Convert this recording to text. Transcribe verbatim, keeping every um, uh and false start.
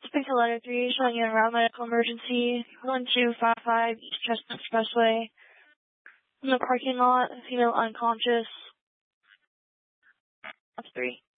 Speak to letter three, showing you en route medical emergency, one two five five East Chestnut Expressway. In the parking lot, female unconscious. That's three.